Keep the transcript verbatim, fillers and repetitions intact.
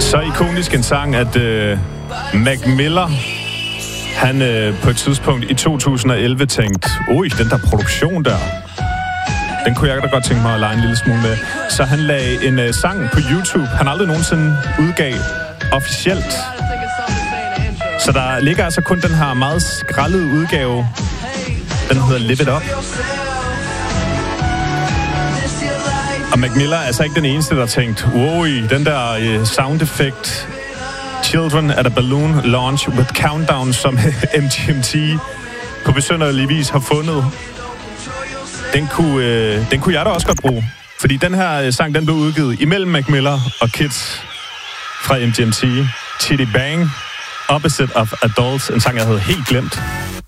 Så ikonisk en sang, at øh, Mac Miller, han øh, på et tidspunkt i to tusind og elleve tænkte, oj, den der produktion der, den kunne jeg da godt tænke mig at lege en lille smule med. Så han lagde en øh, sang på YouTube, han aldrig nogensinde udgav officielt. Så der ligger altså kun den her meget skraldede udgave. Den hedder Live It Up. Og Mac Miller er altså ikke den eneste, der har tænkt, wow, den der øh, sound effect, Children at a Balloon Launch with Countdown, som M G M T på besynderlig vis har fundet. Den kunne, øh, den kunne jeg da også godt bruge. Fordi den her øh, sang, den blev udgivet imellem Mac Miller og Kids fra M G M T. Chitty Bang, Opposite of Adults, en sang, jeg havde helt glemt.